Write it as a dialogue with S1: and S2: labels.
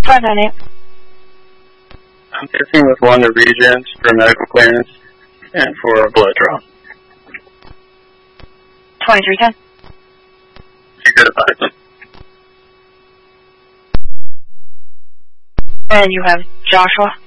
S1: 598.
S2: I'm testing with one of the regions for medical clearance and for a blood draw.
S1: 2310.
S2: You good advice.
S1: And you have Joshua.